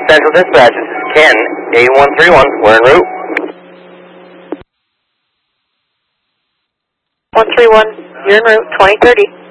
Central Dispatch, this is Ken, A131, we're en route. 131, you're en route, 2030.